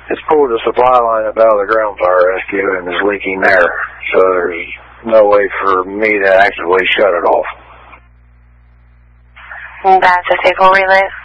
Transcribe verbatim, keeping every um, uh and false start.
It's pulled the supply line up out of the ground fire rescue and is leaking there. So there's no way for me to actively shut it off. That's a Sable relay.